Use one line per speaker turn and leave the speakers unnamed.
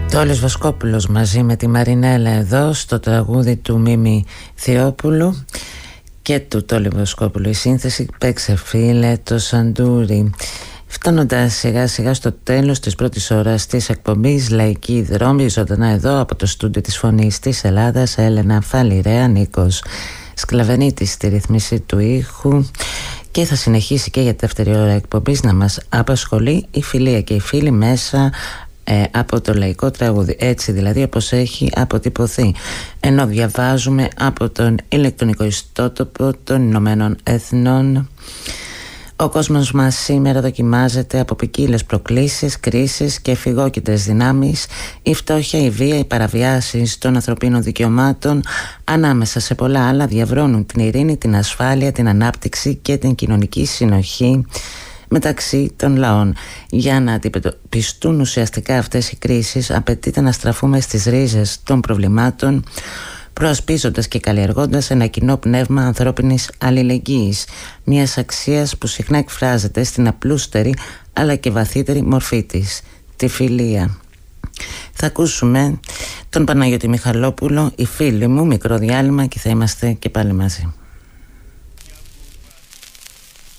Τόλης Βοσκόπουλος μαζί με τη Μαρινέλα εδώ στο τραγούδι του Μίμη Θεόπουλου και του Τόλη Βοσκόπουλου. Η σύνθεση «Παίξε φίλε το σαντούρι». Φτάνοντας σιγά σιγά στο τέλος της πρώτης ώρας της εκπομπής Λαϊκή Δρόμη, ζωντανά εδώ από το στούντιο της Φωνής της Ελλάδας, Έλενα Φαλιρέα, Νίκος Σκλαβενίτης στη ρυθμίση του ήχου. Και θα συνεχίσει και για τη δεύτερη ώρα εκπομπής να μας απασχολεί η φιλία και οι φίλοι μέσα από το λαϊκό τραγούδι, έτσι δηλαδή όπως έχει αποτυπωθεί, ενώ διαβάζουμε από τον ηλεκτρονικό ιστότοπο των Ηνωμένων Εθνών. Ο κόσμος μας σήμερα δοκιμάζεται από ποικίλες προκλήσεις, κρίσεις και φυγόκεντρες δυνάμεις. Η φτώχεια, η βία, οι παραβιάσεις των ανθρωπίνων δικαιωμάτων, ανάμεσα σε πολλά άλλα, διαβρώνουν την ειρήνη, την ασφάλεια, την ανάπτυξη και την κοινωνική συνοχή μεταξύ των λαών. Για να αντιμετωπιστούν ουσιαστικά αυτές οι κρίσεις, απαιτείται να στραφούμε στις ρίζες των προβλημάτων, προασπίζοντας και καλλιεργώντας ένα κοινό πνεύμα ανθρώπινης αλληλεγγύης, μιας αξίας που συχνά εκφράζεται στην απλούστερη αλλά και βαθύτερη μορφή της, τη φιλία. Θα ακούσουμε τον Παναγιώτη Μιχαλόπουλο, οι φίλοι μου, μικρό διάλειμμα και θα είμαστε και πάλι μαζί.